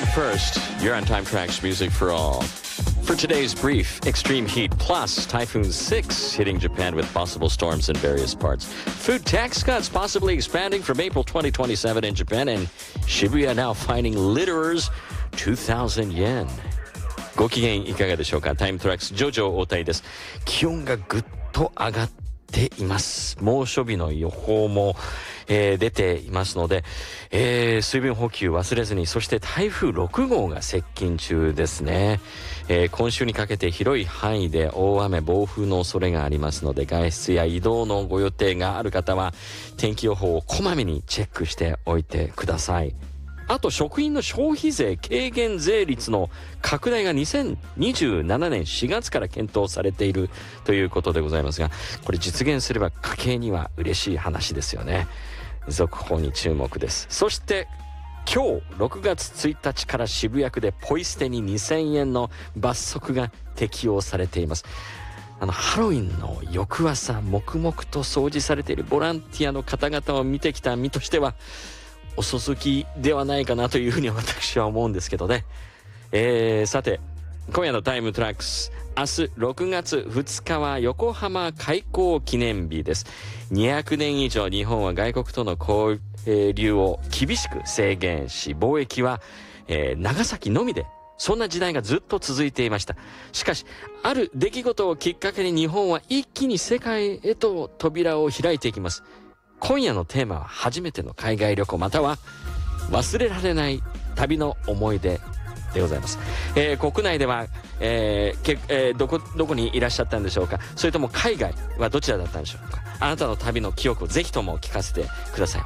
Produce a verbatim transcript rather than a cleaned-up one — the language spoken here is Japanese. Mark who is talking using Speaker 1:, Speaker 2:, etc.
Speaker 1: first, you're on Time Tracks Music for All. For today's brief, extreme heat plus Typhoon six hitting Japan with possible storms in various parts. Food tax cuts possibly expanding from April twenty twenty-seven in Japan, and Shibuya now fining litterers two thousand yen. ご機嫌いかがでしょうか。タイムトラックスジョジョ大谷です。気温がぐっと上がっています。猛暑日の予報も、えー、出ていますので、えー、水分補給忘れずに。そして台風ろく号が接近中ですね。えー、今週にかけて広い範囲で大雨暴風の恐れがありますので、外出や移動のご予定がある方は天気予報をこまめにチェックしておいてください。あと食品の消費税軽減税率の拡大がにせんにじゅうななねんしがつから検討されているということでございますが、これ実現すれば家計には嬉しい話ですよね。続報に注目です。そして今日ろくがつついたちから渋谷区でポイ捨てににせんえんの罰則が適用されています。あのハロウィンの翌朝黙々と掃除されているボランティアの方々を見てきた身としては遅すぎではないかなというふうに私は思うんですけどね。えー、さて今夜のタイムトラックス、明日ろくがつふつかは横浜開港記念日です。にひゃくねん以上日本は外国との交流を厳しく制限し、貿易は、えー、長崎のみで、そんな時代がずっと続いていました。しかしある出来事をきっかけに日本は一気に世界へと扉を開いていきます。今夜のテーマは初めての海外旅行または忘れられない旅の思い出でございます。えー、国内では、えーけえー、どこどこにいらっしゃったんでしょうか。それとも海外はどちらだったんでしょうか。あなたの旅の記憶をぜひとも聞かせてください。